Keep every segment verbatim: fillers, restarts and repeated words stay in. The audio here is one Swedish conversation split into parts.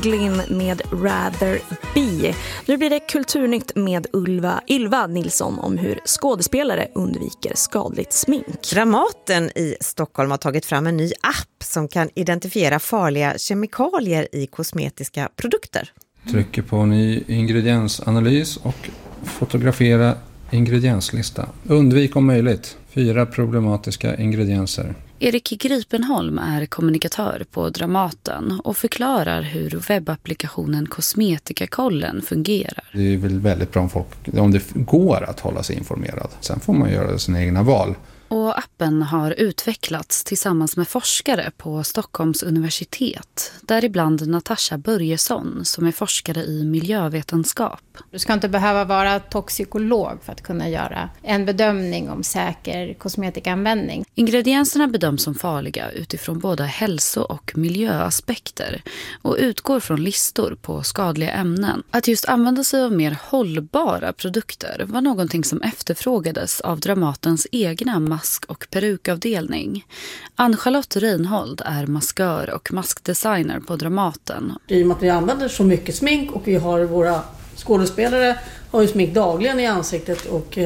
Hagelin med Rather Be. Nu blir det Kulturnytt med Ylva, Ylva Nilsson om hur skådespelare undviker skadligt smink. Dramaten i Stockholm har tagit fram en ny app som kan identifiera farliga kemikalier i kosmetiska produkter. Trycker på ny ingrediensanalys och fotografera ingredienslista. Undvik om möjligt fyra problematiska ingredienser. Erik Gripenholm är kommunikatör på Dramaten och förklarar hur webbapplikationen Kosmetikakollen fungerar. Det är väl väldigt bra om, folk, om det går att hålla sig informerad. Sen får man göra sina egna val. Och appen har utvecklats tillsammans med forskare på Stockholms universitet. Däribland Natasha Börjesson som är forskare i miljövetenskap. Du ska inte behöva vara toxikolog för att kunna göra en bedömning om säker kosmetikaanvändning. Ingredienserna bedöms som farliga utifrån både hälso- och miljöaspekter och utgår från listor på skadliga ämnen. Att just använda sig av mer hållbara produkter var någonting som efterfrågades av Dramatens egna mask- och perukavdelning. Ann-Charlotte Reinhold är maskör och maskdesigner på Dramaten. I och med att vi använder så mycket smink och vi har våra skådespelare har ju smink dagligen i ansiktet och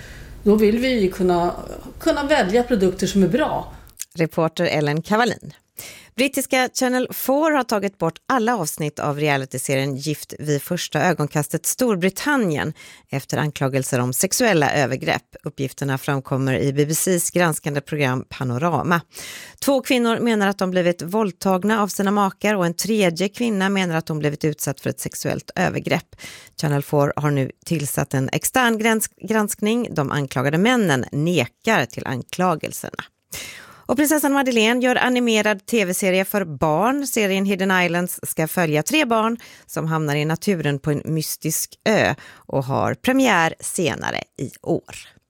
då vill vi kunna, kunna välja produkter som är bra. Reporter Ellen Cavallin. Brittiska Channel fyra har tagit bort alla avsnitt av realityserien Gift vid första ögonkastet Storbritannien efter anklagelser om sexuella övergrepp. Uppgifterna framkommer i B B C:s granskande program Panorama. Två kvinnor menar att de blivit våldtagna av sina makar och en tredje kvinna menar att de blivit utsatt för ett sexuellt övergrepp. Channel fyra har nu tillsatt en extern grans- granskning. De anklagade männen nekar till anklagelserna. Och prinsessan Madeleine gör animerad tv-serie för barn. Serien Hidden Islands ska följa tre barn som hamnar i naturen på en mystisk ö och har premiär senare i år.